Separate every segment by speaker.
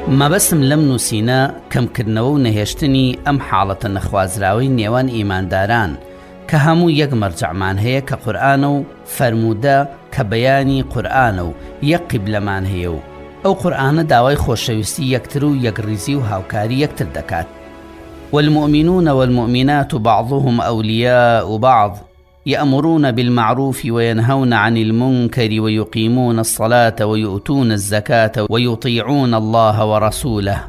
Speaker 1: مەبەستم لەم نووسینە کەمکردنەوە و نەهێشتنی ئەم حاڵەتە نەخوازراوەی نێوان ئیمانداران کە هەموو یەک مەرجەعمان هەیە کە قورئانە و فەرموودە کە بەیانی قورئانە و یەک قیبلەمان هەیە و ئەو قورئانە داوای خۆشەویستی یەکتر و یەکڕیزی و هاوکاری یەکتر دەکات. والمؤمنون والمؤمنات بعضهم أولياء بعض يأمرون بالمعروف وينهون عن المنكر ويقيمون الصلاة ويؤتون الزكاة ويطيعون الله ورسوله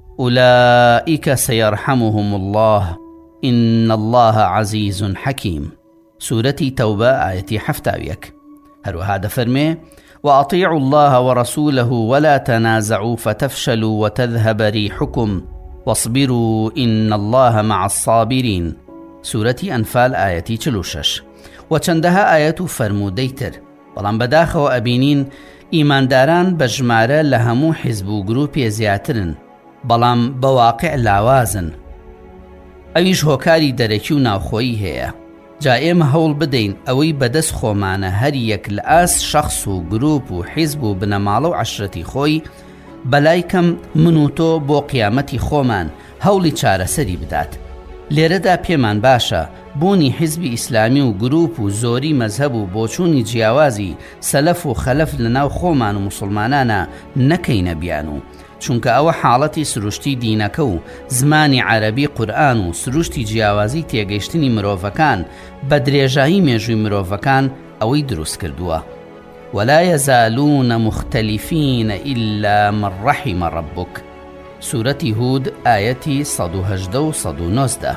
Speaker 1: أولئك سيرحمهم الله إن الله عزيز حكيم. سورة توبة آية 7. هروها دفرمي وأطيعوا الله ورسوله ولا تنازعوا فتفشلوا وتذهب ريحكم واصبروا إن الله مع الصابرين. سورة أنفال آية 46. وچندها آية فرموديتر بەڵام بەداخەوە ئەبینین ئیمانداران بە ژمارە لە هەموو حیزب و گروپی زیاترن بەڵام بەواقع لاوازن. ئەویش هۆکاری دەرەکی و ناوخۆیی هەیە. جا ئێمە هەوڵ بدەین ئەوەی بەدەست خۆمانە هەر یەک لە ئاس شەخص و گروپ و حیزب و بنەماڵە و عەشرەتی خۆی بەلای کەم من و تۆ بۆ قیامەتی خۆمان هەوڵی چارەسەری بدات. لێرەدا پێمان باشە بوونی حیزبی ئیسلامی و گروپ و زۆری مەزهەب و بۆچوونی جیاوازی سەلەف و خەلەف لەناو خۆمان و مسلمانانە نەکەینە بیان و چونکە ئەوە حاڵەتی سروشتی دینەکە و زمانی عەرەبی قورئان و سروشتی جیاوازی تێگەیشتنی مرۆڤەکان بە درێژایی مێژووی مرۆڤەکان ئەوەی دروست کردووە. ولا يزالون مختلفين إلا من رحم ربك. سورة هود آية 118 و 119.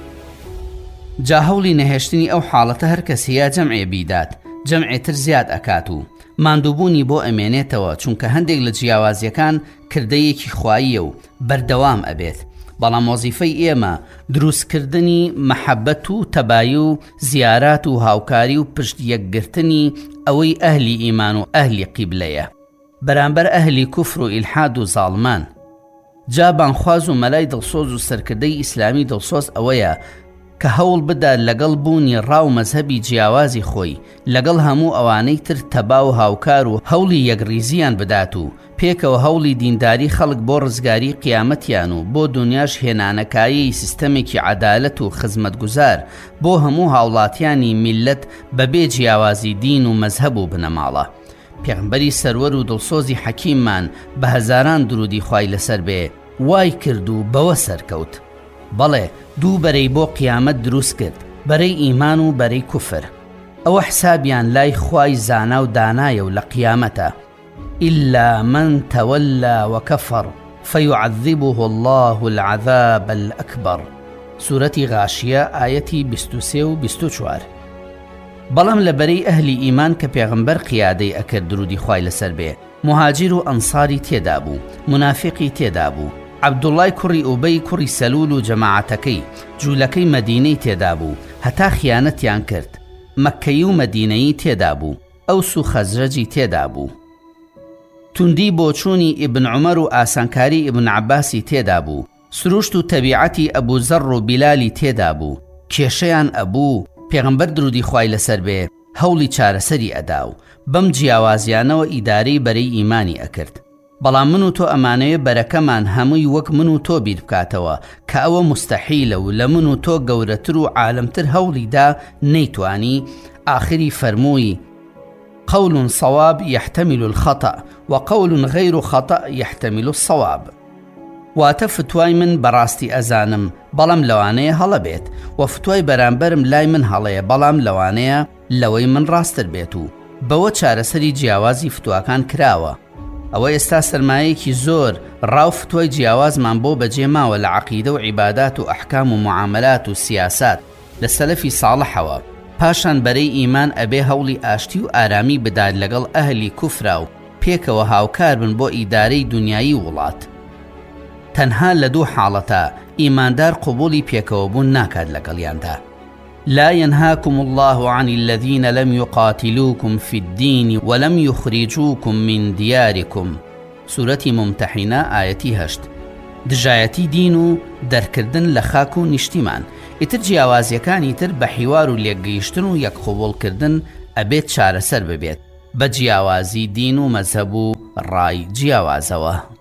Speaker 1: جا هەوڵی نەهێشتنی ئەو حاڵەتە هەر کەس هەیە جەمعێ بیدات جەمعێتر زیاد ئەکات و ماندووبوونی بۆ ئەمێنێتەوە چونکە هەندێک لە جیاوازیەکان کردەیەکی خواییە و بەردەوام ئەبێت. بەڵام وەزیفەی ئێمە دروستکردنی مەحەبەت و تەبایی و زیارات و هاوکاری و پشت یەکگرتنی ئەوەی ئەهلی ئیمان و ئەهلی قیبلەیە بەرامبەر ئەهلی کوفر و ئیلحاد و زاڵمان. جا بانخواز و مەلای دڵسۆز و سەرکردەی ئیسلامی دڵسۆز ئەوەیە کە هەوڵ بدات لەگەڵ بوونی ڕاو مەزهەبی جیاوازی خۆی لەگەڵ هەموو ئەوانەی تر تەبا و هاوکار و هەوڵی یەکڕیزیان بدات و پێکەوە هەوڵی دینداری خەڵک بۆ ڕزگاری قیامەتیان و بۆ دنیاش هێنانەکایی سیستەمێکی عەدالەت و خزمەتگوزار بۆ هەموو هاوڵاتیانی میلەت بەبێ جیاوازی دین و مەزهەب و بنەماڵە. پێغمبەری سەروەر و دڵسۆزی حەکیممان بە هەزاران درودی خوای لەسەر بێ وای کرد و بەوە سەرکەوت بەڵێ دوو بەرەی بۆ قیامەت دروست کرد بەرەی ئیمان و بەرەی کوفر. ئەوە حسابیان لای خوای زانا و دانایە و لە قیامەتە إلا من تولى وكفر فيعذبه الله العذاب الأكبر. سورة غاشية آية 23 و 24. بەڵام لەبەرەی ئەهلی ئیمان کە پێغمبەر قیادەی ئەکرد درودی خوای لەسەر بێ مهاجر و ئەنساری تێدا بوو منافقی تێدا بوو عەبدوڵای کوڕی ئوبەی کوڕی سەلول و جەماعەتەکەی جوولەکەی مەدینەی تێدا بوو هەتا خیانەتیان کرد مەککەی و مەدینەیی تێدا بوو ئەوس و خەزرەجی تێدا بوو توندی بۆچوونی ئیبن عومەر و ئاسانکاری ئیبن عەباسی تێدا بوو سروشت و تەبیعەتی ئەبوو زەڕ و بیلالی تێدا بوو کێشەیان ئەبوو پێغمبەر درودی خوای لەسەر بێ هەوڵی چارەسەری ئەدا و بەم جیاوازیانەوە ئیدارەی بەرەی ئیمانی ئەکرد. بەڵام من و تۆ ئەمانەیە بەرەکەمان هەمووی وەک من و تۆ بیر بکاتەوە کە ئەوە مستەحیلە و لە من و تۆ گەورەتر و عالمتر هەوڵیدا نەیتوانی. آخری فەرمووی قول صواب يحتمل الخطأ وقول غير خطأ يحتمل الصواب. واتە فتوای من بەڕاستی ئەزانم بەڵام لەوانەیە هەڵە بێت و فتوای بەرامبەرم لای من هەڵەیە بەڵام لەوانەیە لەوەی من ڕاستتر بێت و بەوە چارەسەری جیاوازی فتوواکان کراوە. ئەوە ئێستا سەرمایەکی زۆر ڕاو فتوای جیاوازمان بۆ بەجێ ماوە لە عەقیدە و عیبادات و ئەحکام و معاملات و سیاسات لە سەلەفی ساڵحەوە پاشان بەرەی ئیمان ئەبێ هەوڵی ئاشتی و ئارامی بدات لەگەڵ ئەهلی کوفرا و پێکەوە هاوکار بن بۆ ئیدارەی دنیایی وڵات. تەنها لە دوو حاڵەتە ئیماندار قبولی پێکەوەبوون ناکات لەگەڵیاندا. لا ينهاكم الله عن الذين لم يقاتلوكم في الدين ولم يخرجوكم من دياركم. سورة ممتحنة آية 8. دژایەتی دین و دەرکردن لە خاک و نیشتیمان ئیتر جیاوازیەکانی تر بە حیوار و لێکگەیشتن و یەکخۆبوڵکردن ئەبێت چارەسەر ببێت بە جیاوازی دین و مەزهەب و ڕای جیاوازەوە.